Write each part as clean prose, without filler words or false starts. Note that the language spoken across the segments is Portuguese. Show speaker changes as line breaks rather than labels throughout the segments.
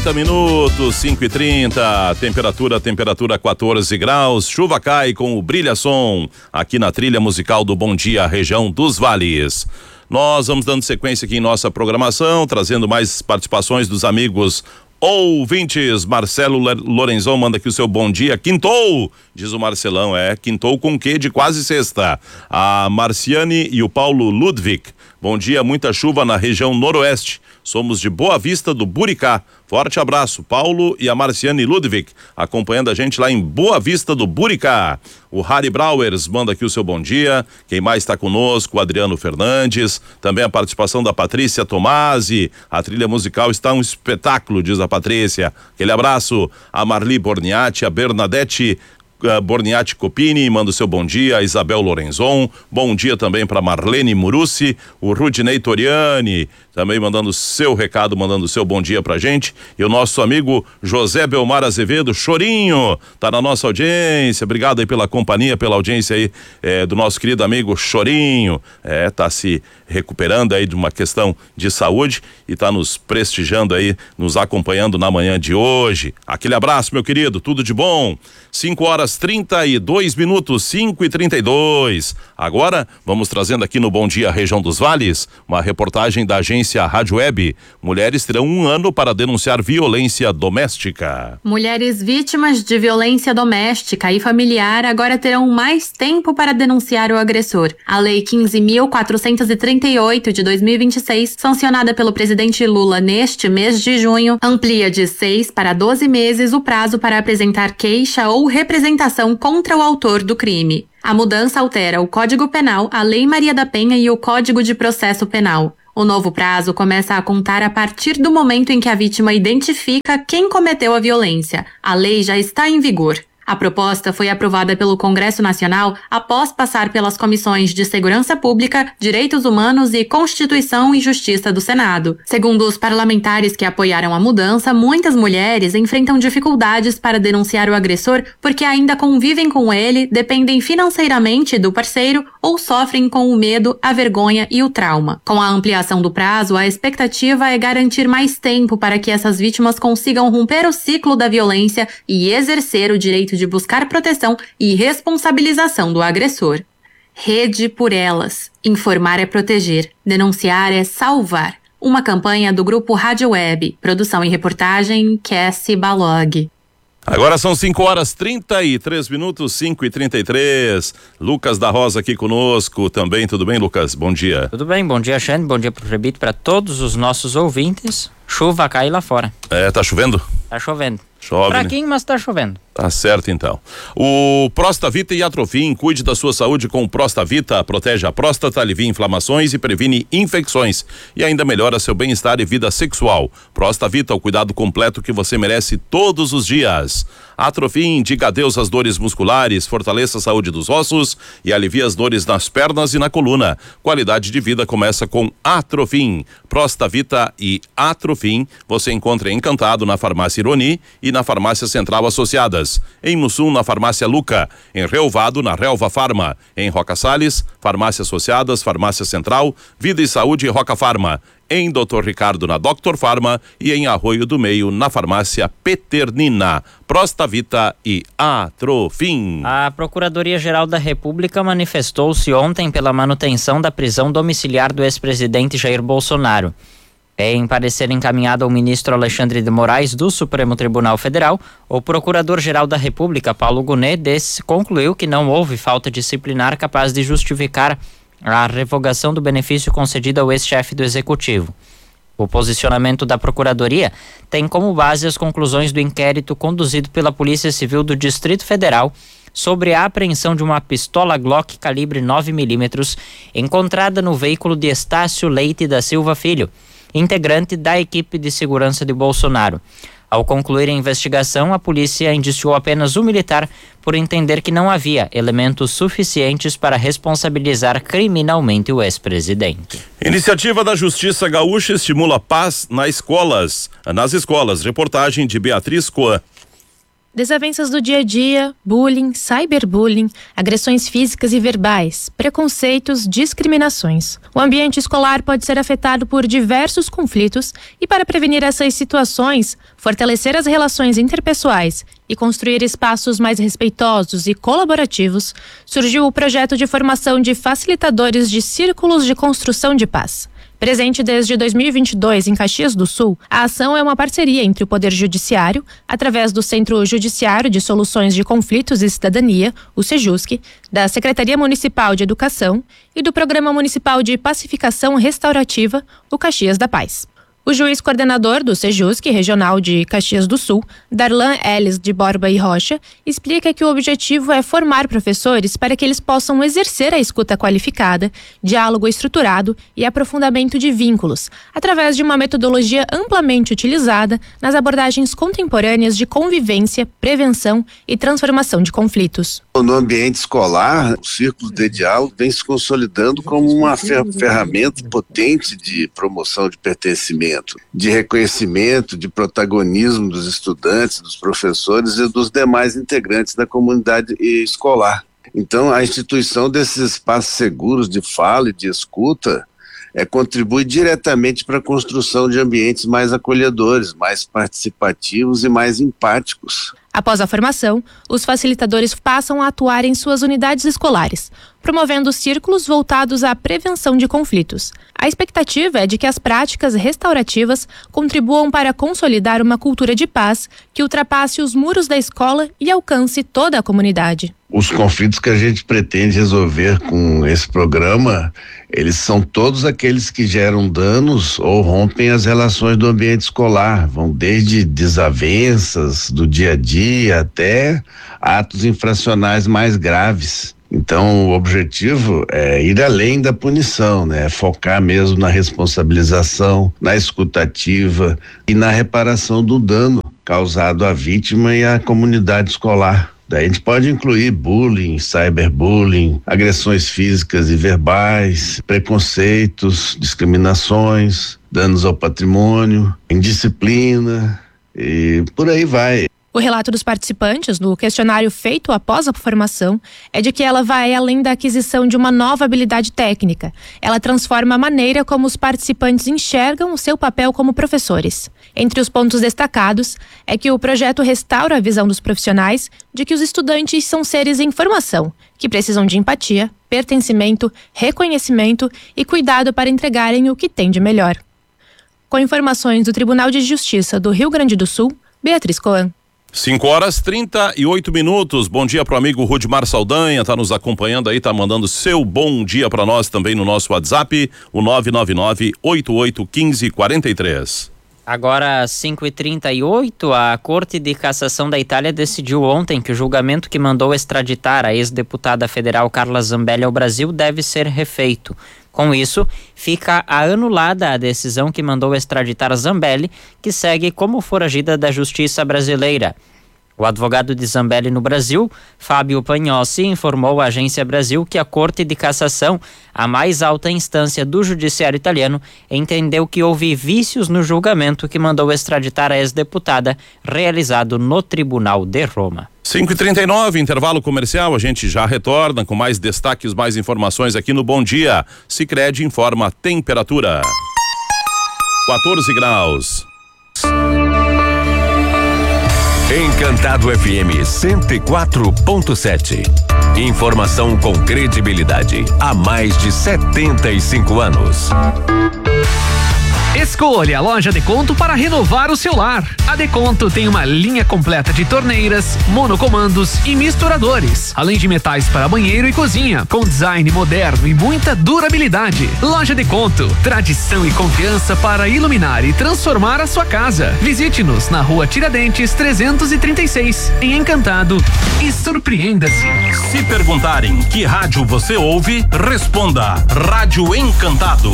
Minutos, 5h30, temperatura 14 graus, chuva cai com o brilha-som aqui na trilha musical do Bom Dia, região dos Vales. Nós vamos dando sequência aqui em nossa programação, trazendo mais participações dos amigos ouvintes. Marcelo Lorenzon manda aqui o seu bom dia. Quintou, diz o Marcelão, quintou com quê? De quase sexta. A Marciane e o Paulo Ludwig. Bom dia, muita chuva na região noroeste. Somos de Boa Vista do Buricá. Forte abraço, Paulo e a Marciane Ludwig, acompanhando a gente lá em Boa Vista do Buricá. O Harry Brauers manda aqui o seu bom dia. Quem mais está conosco? O Adriano Fernandes. Também a participação da Patrícia Tomasi. A trilha musical está um espetáculo, diz a Patrícia. Aquele abraço. A Marli Borniati, a Bernadette Borniati Copini, manda o seu bom dia. A Isabel Lorenzon, bom dia também para Marlene Murussi, o Rudinei Toriani, também mandando o seu recado, mandando o seu bom dia pra gente. E o nosso amigo José Belmar Azevedo, Chorinho, tá na nossa audiência. Obrigado aí pela companhia, pela audiência aí do nosso querido amigo Chorinho. Tá se recuperando aí de uma questão de saúde e tá nos prestigiando aí, nos acompanhando na manhã de hoje. Aquele abraço, meu querido, tudo de bom. 5h32, 5h32. Agora, vamos trazendo aqui no Bom Dia Região dos Vales, uma reportagem da agência Rádio Web. Mulheres terão 1 ano para denunciar violência doméstica.
Mulheres vítimas de violência doméstica e familiar agora terão mais tempo para denunciar o agressor. A Lei 15.438 de 2026, sancionada pelo presidente Lula neste mês de junho, amplia de 6 para 12 meses o prazo para apresentar queixa ou representação contra o autor do crime. A mudança altera o Código Penal, a Lei Maria da Penha e o Código de Processo Penal. O novo prazo começa a contar a partir do momento em que a vítima identifica quem cometeu a violência. A lei já está em vigor. A proposta foi aprovada pelo Congresso Nacional após passar pelas comissões de Segurança Pública, Direitos Humanos e Constituição e Justiça do Senado. Segundo os parlamentares que apoiaram a mudança, muitas mulheres enfrentam dificuldades para denunciar o agressor porque ainda convivem com ele, dependem financeiramente do parceiro ou sofrem com o medo, a vergonha e o trauma. Com a ampliação do prazo, a expectativa é garantir mais tempo para que essas vítimas consigam romper o ciclo da violência e exercer o direito de buscar proteção e responsabilização do agressor. Rede por Elas. Informar é proteger. Denunciar é salvar. Uma campanha do Grupo Rádio Web. Produção e reportagem, Cassie Balog.
Agora são 5h33, 5h33. Lucas da Rosa aqui conosco também. Tudo bem, Lucas? Bom dia.
Tudo bem, bom dia, Xande. Bom dia pro Rebito, para todos os nossos ouvintes. Chuva cai lá fora.
Tá chovendo?
Tá chovendo.
Chove,
fraquinho, mas tá chovendo.
Tá certo, então. O Prostavita e Atrofim, cuide da sua saúde com o Prostavita, protege a próstata, alivia inflamações e previne infecções e ainda melhora seu bem-estar e vida sexual. Prostavita, o cuidado completo que você merece todos os dias. Atrofim, diga adeus às dores musculares, fortaleça a saúde dos ossos e alivia as dores nas pernas e na coluna. Qualidade de vida começa com Atrofim. Prostavita e Atrofim, você encontra em Encantado, na Farmácia Ironi e na Farmácia Central Associadas. Em Mussum, na Farmácia Luca. Em Relvado, na Relva Farma. Em Roca Salles, Farmácia Associadas, Farmácia Central, Vida e Saúde e Roca Farma. Em Dr. Ricardo, na Dr. Farma e em Arroio do Meio, na Farmácia Peternina. Prostavita e Atrofim.
A Procuradoria-Geral da República manifestou-se ontem pela manutenção da prisão domiciliar do ex-presidente Jair Bolsonaro. Em parecer encaminhado ao ministro Alexandre de Moraes do Supremo Tribunal Federal, o Procurador-Geral da República, Paulo Gonet, concluiu que não houve falta disciplinar capaz de justificar a revogação do benefício concedido ao ex-chefe do Executivo. O posicionamento da Procuradoria tem como base as conclusões do inquérito conduzido pela Polícia Civil do Distrito Federal sobre a apreensão de uma pistola Glock calibre 9mm encontrada no veículo de Estácio Leite da Silva Filho, integrante da equipe de segurança de Bolsonaro. Ao concluir a investigação, a polícia indiciou apenas o militar por entender que não havia elementos suficientes para responsabilizar criminalmente o ex-presidente.
Iniciativa da Justiça Gaúcha estimula a paz nas escolas. Reportagem de Beatriz Coan.
Desavenças do dia a dia, bullying, cyberbullying, agressões físicas e verbais, preconceitos, discriminações. O ambiente escolar pode ser afetado por diversos conflitos e, para prevenir essas situações, fortalecer as relações interpessoais e construir espaços mais respeitosos e colaborativos, surgiu o projeto de formação de facilitadores de círculos de construção de paz. Presente desde 2022 em Caxias do Sul, a ação é uma parceria entre o Poder Judiciário, através do Centro Judiciário de Soluções de Conflitos e Cidadania, o Sejusc, da Secretaria Municipal de Educação e do Programa Municipal de Pacificação Restaurativa, o Caxias da Paz. O juiz coordenador do Sejusc Regional de Caxias do Sul, Darlan Ellis de Borba e Rocha, explica que o objetivo é formar professores para que eles possam exercer a escuta qualificada, diálogo estruturado e aprofundamento de vínculos, através de uma metodologia amplamente utilizada nas abordagens contemporâneas de convivência, prevenção e transformação de conflitos.
No ambiente escolar, o círculo de diálogo vem se consolidando como uma ferramenta potente de promoção de pertencimento, de reconhecimento, de protagonismo dos estudantes, dos professores e dos demais integrantes da comunidade escolar. Então, a instituição desses espaços seguros de fala e de escuta contribui diretamente para a construção de ambientes mais acolhedores, mais participativos e mais empáticos.
Após a formação, os facilitadores passam a atuar em suas unidades escolares, promovendo círculos voltados à prevenção de conflitos. A expectativa é de que as práticas restaurativas contribuam para consolidar uma cultura de paz que ultrapasse os muros da escola e alcance toda a comunidade.
Os conflitos que a gente pretende resolver com esse programa, eles são todos aqueles que geram danos ou rompem as relações do ambiente escolar, vão desde desavenças do dia a dia até atos infracionais mais graves. Então, o objetivo é ir além da punição, né? Focar mesmo na responsabilização, na escutativa e na reparação do dano causado à vítima e à comunidade escolar. Daí a gente pode incluir bullying, cyberbullying, agressões físicas e verbais, preconceitos, discriminações, danos ao patrimônio, indisciplina e por aí vai.
O relato dos participantes no questionário feito após a formação é de que ela vai além da aquisição de uma nova habilidade técnica. Ela transforma a maneira como os participantes enxergam o seu papel como professores. Entre os pontos destacados é que o projeto restaura a visão dos profissionais de que os estudantes são seres em formação, que precisam de empatia, pertencimento, reconhecimento e cuidado para entregarem o que têm de melhor. Com informações do Tribunal de Justiça do Rio Grande do Sul, Beatriz Coan.
5h38. Bom dia pro amigo Rudimar Saldanha, tá nos acompanhando aí, tá mandando seu bom dia para nós também no nosso WhatsApp, o 999-8815-43.
Agora, 5h38, a Corte de Cassação da Itália decidiu ontem que o julgamento que mandou extraditar a ex-deputada federal Carla Zambelli ao Brasil deve ser refeito. Com isso, fica anulada a decisão que mandou extraditar Zambelli, que segue como foragida da Justiça brasileira. O advogado de Zambelli no Brasil, Fábio Pagnossi, informou à Agência Brasil que a Corte de Cassação, a mais alta instância do judiciário italiano, entendeu que houve vícios no julgamento que mandou extraditar a ex-deputada, realizado no Tribunal de Roma.
5h39, intervalo comercial, a gente já retorna com mais destaques, mais informações aqui no Bom Dia. Sicredi informa a temperatura. 14 graus.
Encantado FM 104.7. Informação com credibilidade há mais de 75 anos.
Escolha a loja Deconto para renovar o seu lar. A Deconto tem uma linha completa de torneiras, monocomandos e misturadores, além de metais para banheiro e cozinha, com design moderno e muita durabilidade. Loja Deconto, tradição e confiança para iluminar e transformar a sua casa. Visite-nos na Rua Tiradentes 336, em Encantado, e surpreenda-se.
Se perguntarem que rádio você ouve, responda: Rádio Encantado.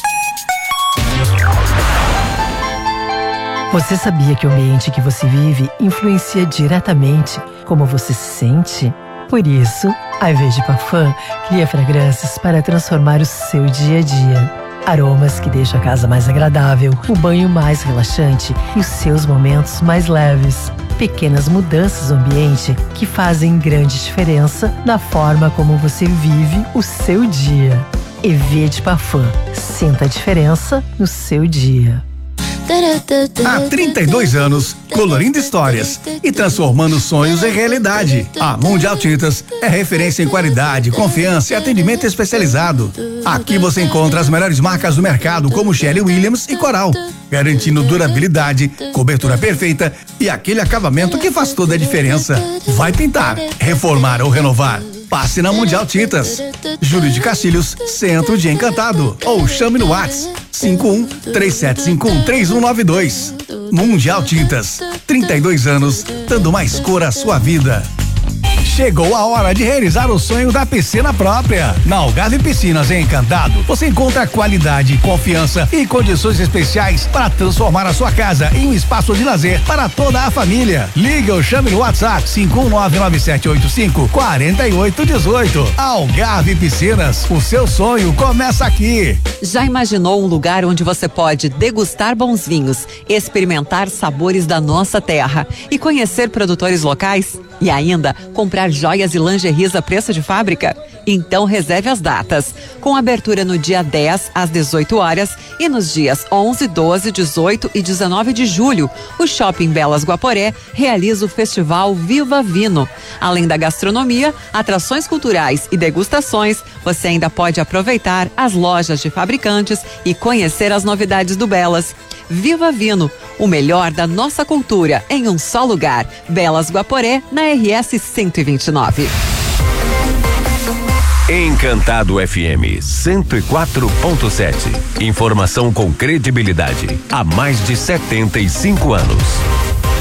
Você sabia que o ambiente que você vive influencia diretamente como você se sente? Por isso, a Ivete Parfum cria fragrâncias para transformar o seu dia a dia. Aromas que deixam a casa mais agradável, o banho mais relaxante e os seus momentos mais leves. Pequenas mudanças no ambiente que fazem grande diferença na forma como você vive o seu dia. Eviete Parfum. Sinta a diferença no seu dia.
Há 32 anos, colorindo histórias e transformando sonhos em realidade. A Mundial Tintas é referência em qualidade, confiança e atendimento especializado. Aqui você encontra as melhores marcas do mercado, como Sherwin Williams e Coral, garantindo durabilidade, cobertura perfeita e aquele acabamento que faz toda a diferença. Vai pintar, reformar ou renovar? Passe na Mundial Tintas. Júlio de Castilhos, Centro de Encantado. Ou chame no WhatsApp 51-3751-3192. Mundial Tintas. 32 anos, dando mais cor à sua vida. Chegou a hora de realizar o sonho da piscina própria. Na Algarve Piscinas em Encantado, você encontra qualidade, confiança e condições especiais para transformar a sua casa em um espaço de lazer para toda a família. Ligue ou chame no WhatsApp 5199785-4818. Algarve Piscinas, o seu sonho começa aqui.
Já imaginou um lugar onde você pode degustar bons vinhos, experimentar sabores da nossa terra e conhecer produtores locais? E ainda comprar joias e lingeries a preço de fábrica? Então reserve as datas, com abertura no dia 10 às 18 horas e nos dias 11, 12, 18 e 19 de julho. O Shopping Belas Guaporé realiza o Festival Viva Vino. Além da gastronomia, atrações culturais e degustações, você ainda pode aproveitar as lojas de fabricantes e conhecer as novidades do Belas. Viva Vino, o melhor da nossa cultura em um só lugar. Belas Guaporé, na RS 129.
Encantado FM 104.7. Informação com credibilidade há mais de 75 anos.